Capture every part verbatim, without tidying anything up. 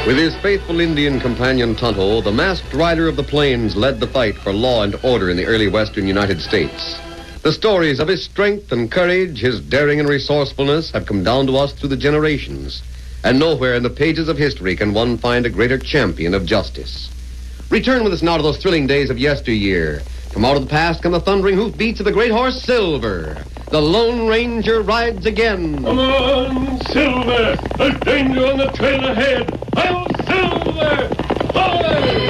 With his faithful Indian companion Tonto, the masked rider of the plains led the fight for law and order in the early western United States. The stories of his strength and courage, his daring and resourcefulness have come down to us through the generations. And nowhere in the pages of history can one find a greater champion of justice. Return with us now to those thrilling days of yesteryear. From out of the past come the thundering hoofbeats of the great horse Silver. The Lone Ranger rides again. Come on, Silver! There's danger on the trail ahead! I'll Silver! Hi!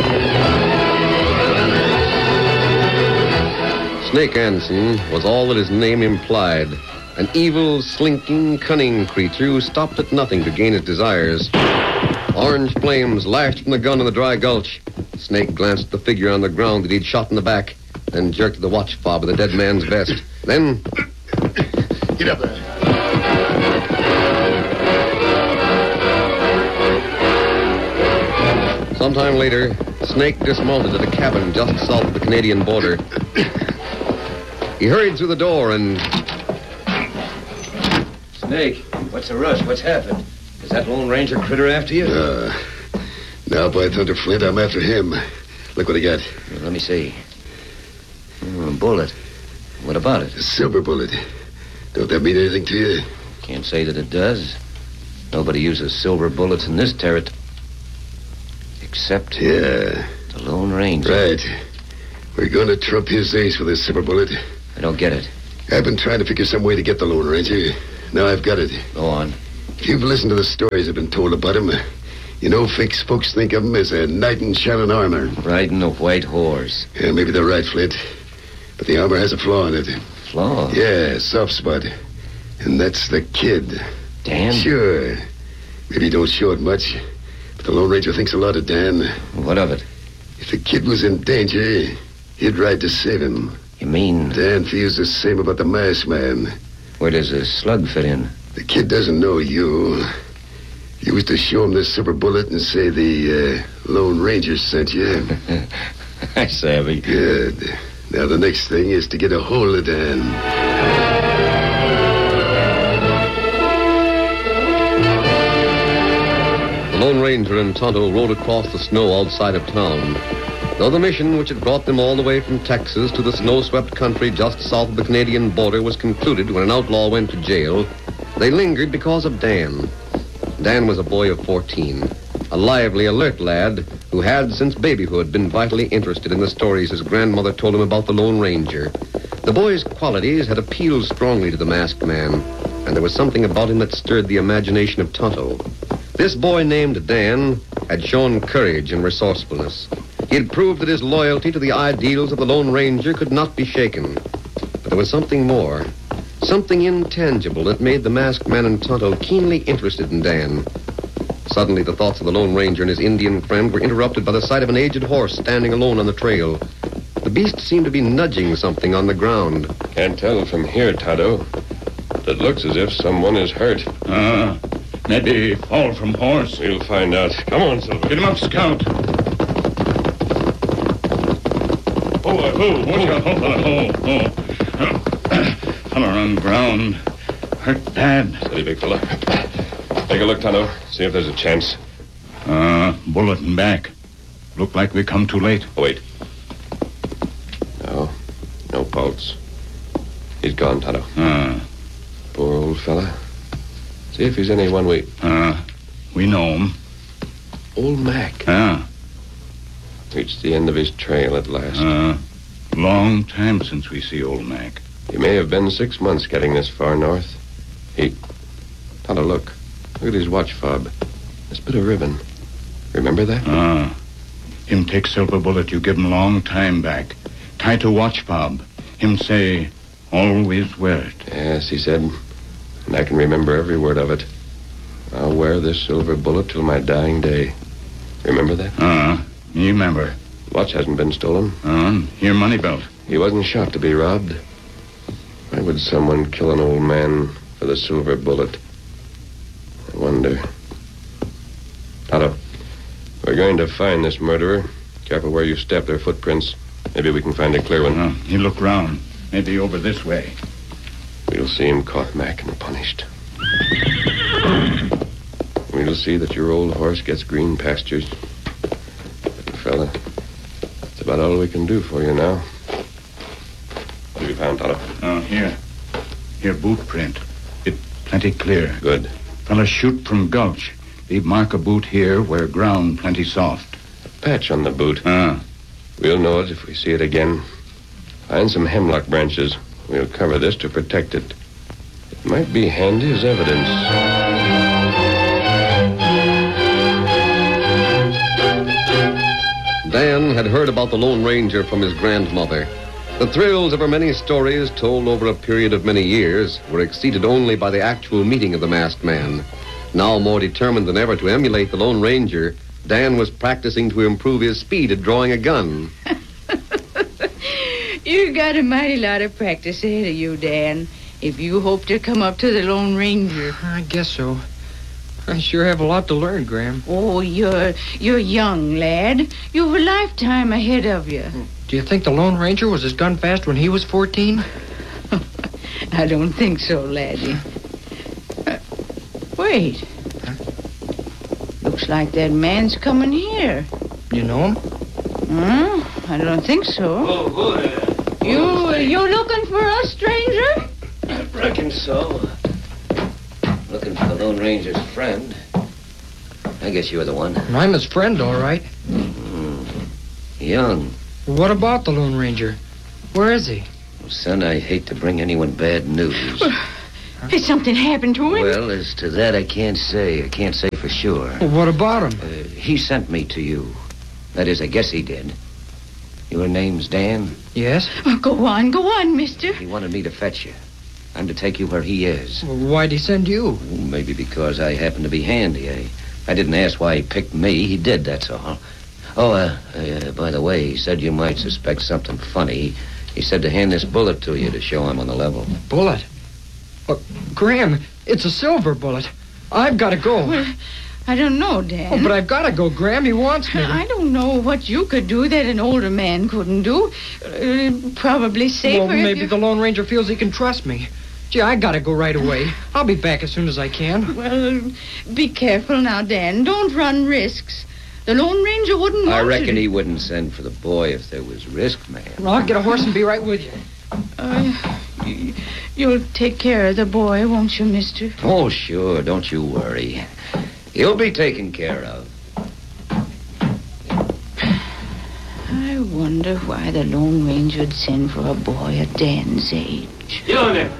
Snake Anson was all that his name implied. An evil, slinking, cunning creature who stopped at nothing to gain his desires. Orange flames lashed from the gun in the dry gulch. Snake glanced at the figure on the ground that he'd shot in the back, then jerked at the watch fob of the dead man's vest. Then... Get up there. Sometime later, Snake dismounted at a cabin just south of the Canadian border. He hurried through the door and... Snake, what's the rush? What's happened? Is that Lone Ranger critter after you? Uh, now, by Thunder Flint, I'm after him. Look what I got. Well, let me see. Oh, a bullet. What about it? A silver bullet. Don't that mean anything to you? Can't say that it does. Nobody uses silver bullets in this territory. Except... Yeah. The Lone Ranger. Right. We're going to trump his ace with this silver bullet. I don't get it. I've been trying to figure some way to get the Lone Ranger. Now I've got it. Go on. If you've listened to the stories I've been told about him, you know fake folks think of him as a knight in shining armor. Riding a white horse. Yeah, maybe they're right, Flint. But the armor has a flaw in it. Flaw? Yeah, soft spot. And that's the kid. Dan? Sure. Maybe he don't show it much. But the Lone Ranger thinks a lot of Dan. What of it? If the kid was in danger, he'd ride to save him. You mean... Dan feels the same about the masked man. Where does a slug fit in? The kid doesn't know you. You was to show him this silver bullet and say the uh, Lone Ranger sent you. I savvy. Good. Now the next thing is to get a hold of Dan. The Lone Ranger and Tonto rode across the snow outside of town. Though the mission which had brought them all the way from Texas to the snow-swept country just south of the Canadian border was concluded when an outlaw went to jail, they lingered because of Dan. Dan was a boy of fourteen, a lively, alert lad who had, since babyhood, been vitally interested in the stories his grandmother told him about the Lone Ranger. The boy's qualities had appealed strongly to the masked man, and there was something about him that stirred the imagination of Tonto. This boy named Dan had shown courage and resourcefulness. He had proved that his loyalty to the ideals of the Lone Ranger could not be shaken. But there was something more, something intangible that made the masked man and Tonto keenly interested in Dan. Suddenly, the thoughts of the Lone Ranger and his Indian friend were interrupted by the sight of an aged horse standing alone on the trail. The beast seemed to be nudging something on the ground. Can't tell from here, Tonto. It looks as if someone is hurt. Uh, maybe fall from horse. We'll find out. Come on, Silver. Get him up, Scout. Oh, oh, Watch out. Oh, oh, oh. Fella on ground. Hurt bad. Steady, big fella. Take a look, Tonto. See if there's a chance. Uh, bullet and back. Look like we come too late. Oh, wait. No. No pulse. He's gone, Tonto. Uh, Poor old fella. See if he's anyone we... uh, we know him. Old Mac. Uh, Reached the end of his trail at last. uh, long time since we see old Mac. He may have been six months getting this far north. He... Tonto, look. Look at his watch fob. This bit of ribbon. Remember that? Uh, him take silver bullet you give him long time back. Tie to watch fob. Him say, always wear it. Yes, he said. And I can remember every word of it. I'll wear this silver bullet till my dying day. Remember that? Uh, me remember. Watch hasn't been stolen. Uh, here money belt. He wasn't shot to be robbed. Why would someone kill an old man for the silver bullet? I wonder. Tonto, we're going to find this murderer. Careful where you step. There are footprints. Maybe we can find a clear one. Uh, he look round. Maybe over this way. We'll see him caught, Mac, and punished. We'll see that your old horse gets green pastures. Little fella, that's about all we can do for you now. What have you found, Tonto? Oh, here. Here, boot print. It plenty clear. Good. Fella shoot from gulch. Leave mark a boot here where ground plenty soft. Patch on the boot. Ah. We'll know it if we see it again. Find some hemlock branches. We'll cover this to protect it. It might be handy as evidence. Dan had heard about the Lone Ranger from his grandmother. The thrills of her many stories, told over a period of many years, were exceeded only by the actual meeting of the masked man. Now more determined than ever to emulate the Lone Ranger, Dan was practicing to improve his speed at drawing a gun. You got a mighty lot of practice ahead of you, Dan, if you hope to come up to the Lone Ranger. I guess so. I sure have a lot to learn, Graham. Oh, you're you're young, lad. You've a lifetime ahead of you. Do you think the Lone Ranger was as gun fast when he was fourteen? I don't think so, laddie. Uh, wait. Huh? Looks like that man's coming here. You know him? Hmm? I don't think so. Oh, good. You you looking for us, stranger? I reckon so. Looking for the Lone Ranger's friend. I guess you're the one. I'm his friend, all right. Mm. Young. What about the Lone Ranger? Where is he? Well, son, I hate to bring anyone bad news. Has something happened to him? Well, as to that, I can't say. I can't say for sure. Well, what about him? Uh, he sent me to you. That is, I guess he did. Your name's Dan? Yes? Oh, go on, go on, mister. He wanted me to fetch you. I'm to take you where he is. Well, why'd he send you? Maybe because I happen to be handy. I, I didn't ask why he picked me. He did, that's all. Oh, uh, uh, by the way, he said you might suspect something funny. He, he said to hand this bullet to you to show I'm on the level. Bullet? Well, Graham, it's a silver bullet. I've got to go. Well, I don't know, Dan. Oh, but I've got to go, Graham. He wants me. I don't know what you could do that an older man couldn't do. Uh, probably safer. Well, if maybe you... the Lone Ranger feels he can trust me. Gee, I got to go right away. I'll be back as soon as I can. Well, be careful now, Dan. Don't run risks. The Lone Ranger wouldn't want I you reckon to... he wouldn't send for the boy if there was risk, man. Well, I'll get a horse and be right with you. Uh, y- you'll take care of the boy, won't you, mister? Oh, sure. Don't you worry. He'll be taken care of. I wonder why the Lone Ranger'd send for a boy at Dan's age. Get on there.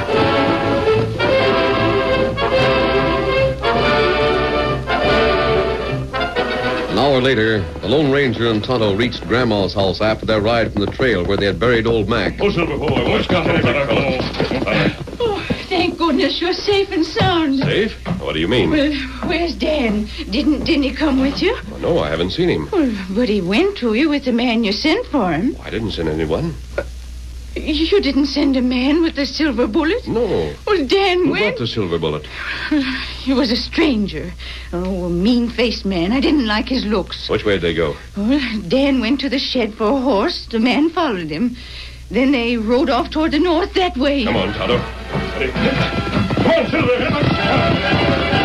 An hour later, the Lone Ranger and Tonto reached Grandma's house after their ride from the trail where they had buried old Mac. Oh, Silver Boy, what's got him? Oh, thank goodness you're safe and sound. Safe? What do you mean? Well, where's Dan? Didn't didn't he come with you? Oh, no, I haven't seen him. Well, but he went to you with the man you sent for him. I didn't send anyone. You didn't send a man with the silver bullet? No. Well, Dan Who went. brought the silver bullet? He was a stranger. Oh, a mean-faced man. I didn't like his looks. Which way did they go? Well, Dan went to the shed for a horse. The man followed him. Then they rode off toward the north that way. Come on, Tonto. Ready? Come on, Silver.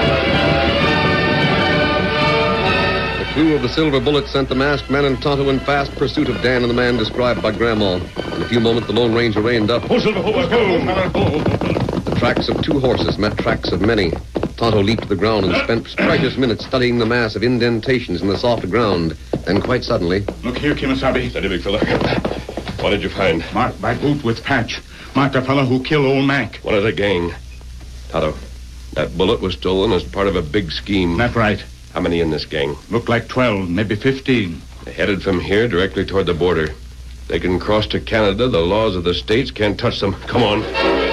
The crew of the Silver Bullet sent the masked man and Tonto in fast pursuit of Dan and the man described by Grandma. In a few moments, the Lone Ranger reined up. Oh, Silver Boy, go. The tracks of two horses met tracks of many. Tonto leaped to the ground and spent precious minutes studying the mass of indentations in the soft ground. Then, quite suddenly... Look here, Kimasabi. Steady, big fella. What did you find? Marked by boot with patch. Marked the fellow who killed old Mac. One of the gang. Tonto, that bullet was stolen as part of a big scheme. That's right. How many in this gang? Looked like twelve, maybe fifteen. They headed from here directly toward the border. They can cross to Canada. The laws of the states can't touch them. Come on.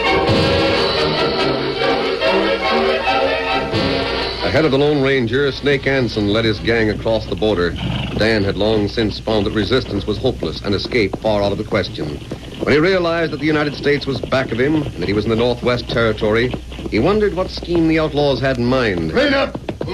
Ahead of the Lone Ranger, Snake Anson led his gang across the border. Dan had long since found that resistance was hopeless and escape far out of the question. When he realized that the United States was back of him and that he was in the Northwest Territory, he wondered what scheme the outlaws had in mind. Rain up!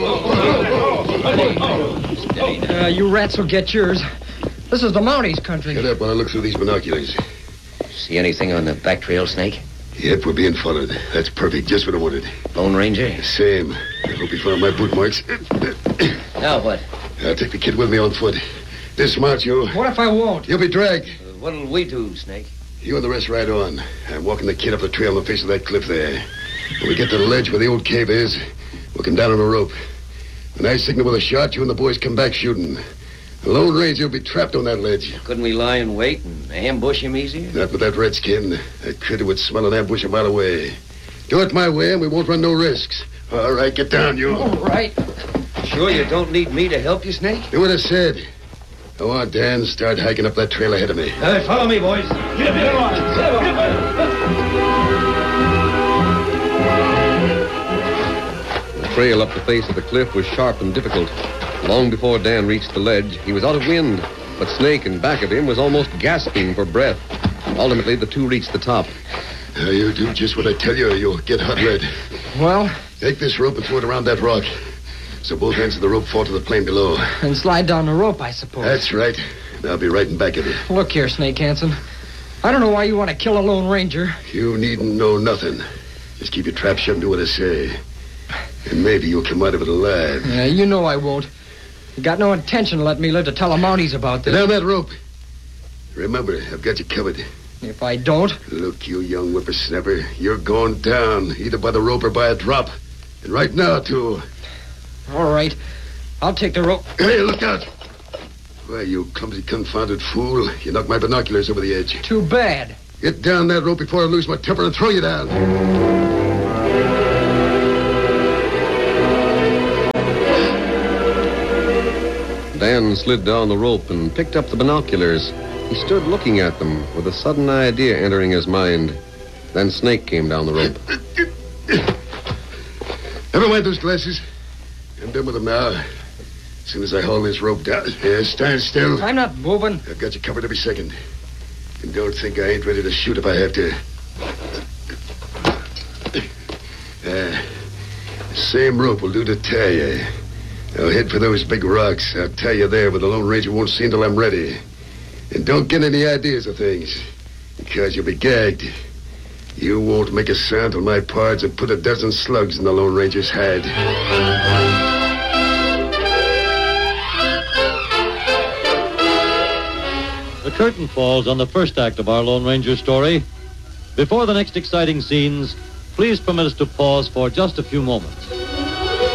Uh, you rats will get yours. This is the Mounties' country. Get up while I look through these binoculars. See anything on the back trail, Snake? Yep, we're being followed. That's perfect. Just what I wanted. Lone Ranger? Same. I hope you found my boot marks. Now what? I'll take the kid with me on foot. Dismount, you. What if I won't? You'll be dragged. Uh, what'll we do, Snake? You and the rest ride on. I'm walking the kid up the trail on the face of that cliff there. When we get to the ledge where the old cave is, we'll come down on a rope. When I signal with a shot, you and the boys come back shooting. The Lone Ranger will be trapped on that ledge. Couldn't we lie in wait and ambush him easier? Not with that redskin. That critter would smell an ambush a mile away. Do it my way, and we won't run no risks. All right, get down, you. All right. Sure you don't need me to help you, Snake? Do what I said. Go on, Dan. Start hiking up that trail ahead of me. Uh, follow me, boys. The trail up the face of the cliff was sharp and difficult. Long before Dan reached the ledge, he was out of wind, but Snake in back of him was almost gasping for breath. Ultimately, the two reached the top. Now, you do just what I tell you, or you'll get hot red. Well, Take this rope and throw it around that rock. So both ends of the rope fall to the plain below. and slide down the rope, I suppose. That's right. And I'll be right in back of you. Look here, Snake Hansen. I don't know why you want to kill a Lone Ranger. You needn't know nothing. Just keep your trap shut and do what I say. And maybe you'll come out of it alive. Yeah, you know I won't. You got no intention of letting me live to tell the Mounties about Get this. down that rope. Remember, I've got you covered. If I don't, Look, you young whippersnapper. You're going down, either by the rope or by a drop. And right now, too. all right. I'll take the rope. Hey, look out. Why, you clumsy, confounded fool. You knocked my binoculars over the edge. Too bad. Get down that rope before I lose my temper and throw you down. Dan slid down the rope and picked up the binoculars. He stood looking at them with a sudden idea entering his mind. Then Snake came down the rope. Never mind those glasses. I'm done with them now. As soon as I haul this rope down. Yeah, stand still. I'm not moving. I've got you covered every second. And don't think I ain't ready to shoot if I have to. Uh, same rope will do to tie you. Now head for those big rocks. I'll tie you there, but the Lone Ranger won't see until I'm ready. And don't get any ideas of things, because you'll be gagged. You won't make a sound till my pards have put a dozen slugs in the Lone Ranger's head. The curtain falls on the first act of our Lone Ranger story. Before the next exciting scenes, please permit us to pause for just a few moments.